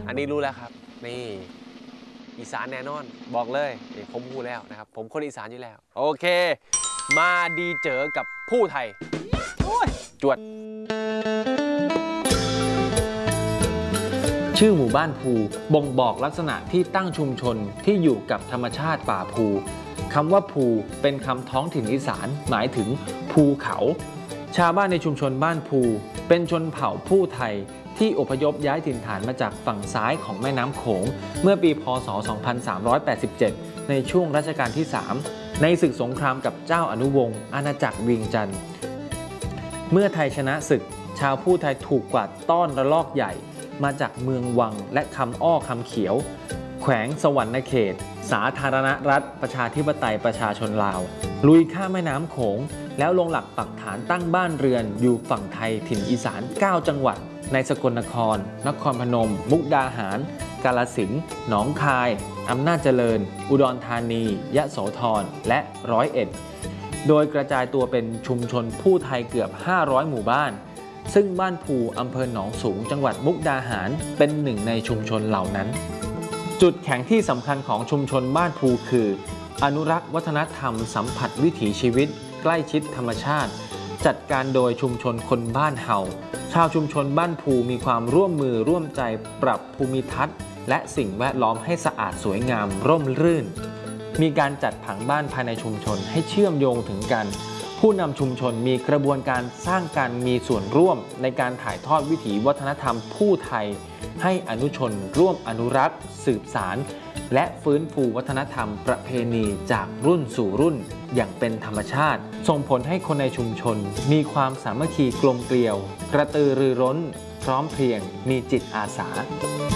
อันนี้รู้แล้วครับนี่อีสานแน่นอนบอกเลยผมพูดแล้วนะครับผมคนอีสานอยู่แล้วโอเคมาดีเจอกับผู้ไทยจวดชื่อหมู่บ้านภูบ่งบอกลักษณะที่ตั้งชุมชนที่อยู่กับธรรมชาติป่าภูคำว่าภูเป็นคำท้องถิ่นอีสานหมายถึงภูเขาชาวบ้านในชุมชนบ้านภูเป็นชนเผ่าผู้ไทยที่อพยพย้ายถิ่นฐานมาจากฝั่งซ้ายของแม่น้ำโขงเมื่อปีพ.ศ. 2387ในช่วงรัชกาลที่ 3ในศึกสงครามกับเจ้าอนุวงศ์อาณาจักรเวียงจันทร์เมื่อไทยชนะศึกชาวผู้ไทยถูกกวาดต้อนระลอกใหญ่มาจากเมืองวังและคำอ้อคำเขียวแขวงสวรรณเขตสาธารณรัฐประชาธิปไตยประชาชนลาวลุยข้ามแม่น้ำโขงแล้วลงหลักปักฐานตั้งบ้านเรือนอยู่ฝั่งไทยถิ่นอีสาน9จังหวัดในสกลนครนครพนมมุกดาหารกาฬสินธุ์หนองคายอำนาจเจริญอุดรธานียโสธรและ101โดยกระจายตัวเป็นชุมชนผู้ไทยเกือบ500หมู่บ้านซึ่งบ้านภูอำเภอหนองสูงจังหวัดมุกดาหารเป็นหนึ่งในชุมชนเหล่านั้นจุดแข็งที่สำคัญของชุมชนบ้านภูคืออนุรักษ์วัฒนธรรมสัมผัสวิถีชีวิตใกล้ชิดธรรมชาติจัดการโดยชุมชนคนบ้านเฮาชาวชุมชนบ้านภูมีความร่วมมือร่วมใจปรับภูมิทัศน์และสิ่งแวดล้อมให้สะอาดสวยงามร่มรื่นมีการจัดผังบ้านภายในชุมชนให้เชื่อมโยงถึงกันผู้นำชุมชนมีกระบวนการสร้างการมีส่วนร่วมในการถ่ายทอดวิถีวัฒนธรรมผู้ไทยให้อนุชนร่วมอนุรักษ์สืบสารและฟื้นฟูวัฒนธรรมประเพณีจากรุ่นสู่รุ่นอย่างเป็นธรรมชาติส่งผลให้คนในชุมชนมีความสามัคคีกลมเกลียวกระตือรือร้นพร้อมเพรียงมีจิตอาสา